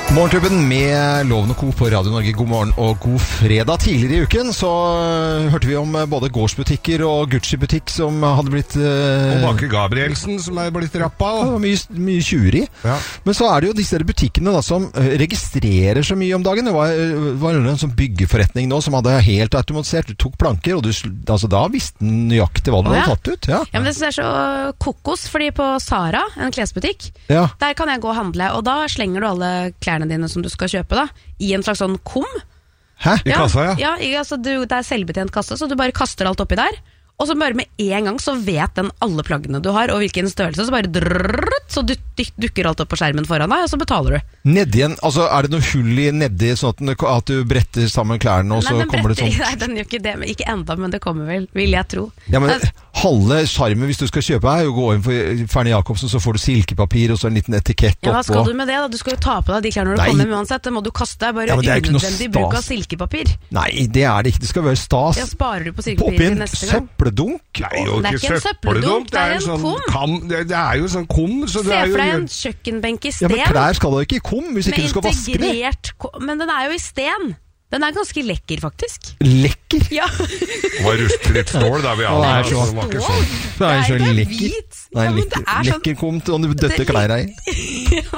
Morgenklubben med Loven og Co. på Radio Norge. God morgen og god fredag. Tidligere i uken så hørte vi om både gårdsbutikker og Gucci-butikk som hadde blitt... Og Baker Gabrielsen som blitt rappa. Ja, mye tjuveri. Ja. Men så det jo disse butikkene da, som registrerer så mye om dagen. Det var en sånn byggeforretning nå som hadde helt automatisert. Du tok planker, og da visste den nøyaktig hva du hadde tatt ut. Ja, men det synes jeg så kokos, fordi på Zara, en klesbutikk, der kan jeg gå og handle, og da slenger du alle klærne dine som du skal kjøpe da, i en slags sånn kum. Hæ? I kassa, ja? Ja, altså, det selvbetjent kasse, så du bare kaster alt oppi der, og så bare med en gang så vet den alle plaggene du har, og hvilken størrelse, så bare så dukker alt opp på skjermen foran deg, og så betaler du. Nedi en, altså det noe hull i nedi, sånn at du bretter sammen klærne, og så kommer det sånn? Nei, den gjør ikke det, men ikke enda, men det kommer vel, vil jeg tro. Ja, men halve skjermen hvis du skal kjøpe jo gå inn for Fernie Jacobsen, så får du silkepapir, og så en liten etikett oppå. Ja, hva skal du med det da? Du skal jo ta på deg de klærne når du kommer med uansett, det må du kaste, bare unødvendig bruk av silkepapir. Nei, det det ikke, det skal være stas. Ja, sparer du på silkepapir til neste gang? Søppeldunk? Nei, jo ikke en søppeldunk, det en kum. Det jo sånn kum. Så se for deg en kjøkkenbenk i sten. Ja, men klær skal da ikke i kum, hvis ikke du skal vaske det. Men den jo i sten. Den ganske lekker, faktisk. Lekker? Ja. Det var rustet litt stål der vi Det så lekker. Det hvit. Nei, lekker kum, og du døtter klær i. Ja,